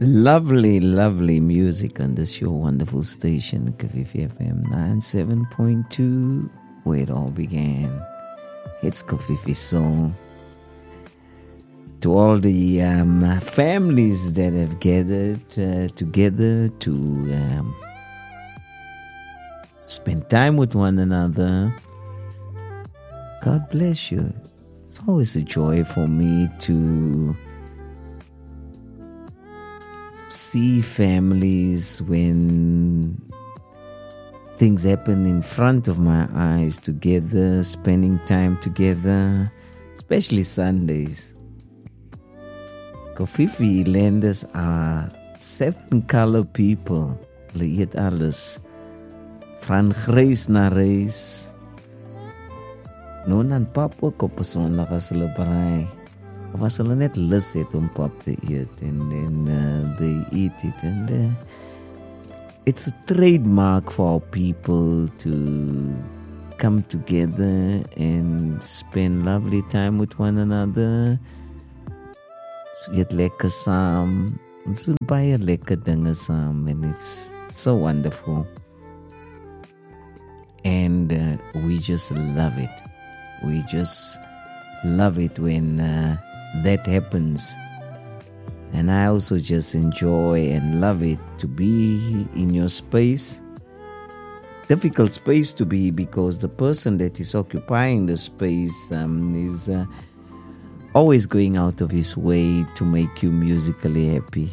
Lovely, lovely music on this your wonderful station, Kofifi FM 97.2, where it all began. It's Kofifi Soul. To all the families that have gathered together to spend time with one another, God bless you. It's always a joy for me to see families when things happen in front of my eyes together, spending time together, especially Sundays. Kofifi lenders are 7 color people. Hulle eet alles. Van grys na rys. Non en pap ook op 'n Sondag as hulle braai. Of as hulle net lus het om pap te eet and then they eat it. And it's a trademark for our people to come together and spend lovely time with one another. Ons eet lekker saam. Ons doen baie lekker dinge saam and it's so wonderful. And we just love it. We just love it when that happens. And I also just enjoy and love it to be in your space. Difficult space to be because the person that is occupying the space is always going out of his way to make you musically happy.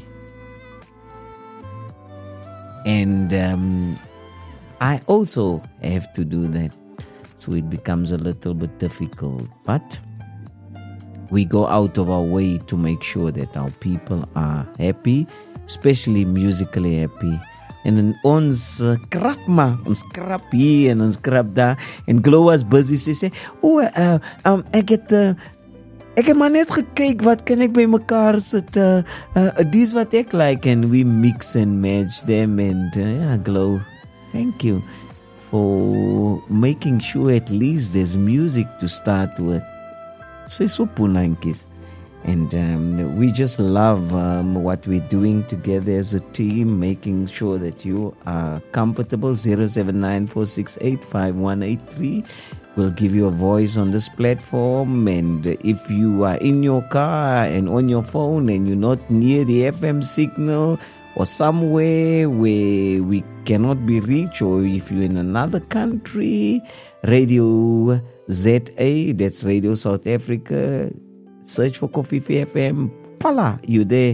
And I also have to do that. So it becomes a little bit difficult. But we go out of our way to make sure that our people are happy, especially musically happy. En in ons krap hier en ons krap daar. En Glo was busy, sy sê, ek het maar net gekyk, wat kan ek by mekaar sit, dis wat ek like, and we mix and match them, and Glo, thank you for making sure at least there's music to start with. Say so punankies. And we just love what we're doing together as a team, making sure that you are comfortable. 0794685183 will give you a voice on this platform. And if you are in your car and on your phone and you're not near the FM signal or somewhere where we cannot be reached, or if you're in another country, Radio ZA, that's Radio South Africa, search for Kofifi FM, pala, you there.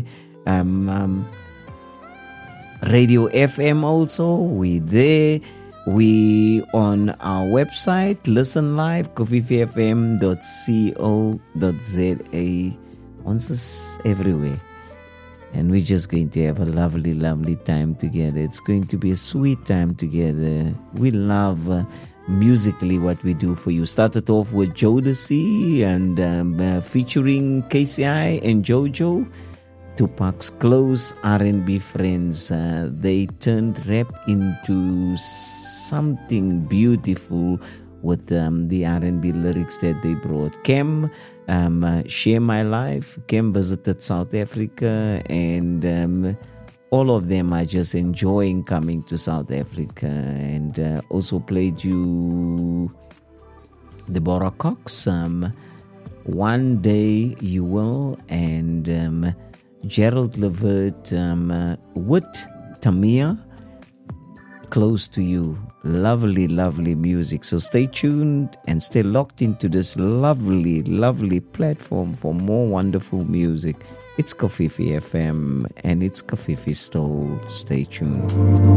Radio FM also, we there. We on our website, listen live, kofififm.co.za. Ons is everywhere. And we're just going to have a lovely, lovely time together. It's going to be a sweet time together. We love musically what we do for you. Started off with Jodeci and featuring KCI and JoJo, Tupac's close R&B friends. They turned rap into something beautiful with the R&B lyrics that they brought. Kem, Share My Life. Kem visited South Africa, and all of them are just enjoying coming to South Africa. And also played you Deborah Cox, One Day You Will, and Gerald Levert with Tamia, Close to You. Lovely, lovely music. So stay tuned and stay locked into this lovely, lovely platform for more wonderful music. It's Kofifi FM and it's Kofifi Soul. Stay tuned.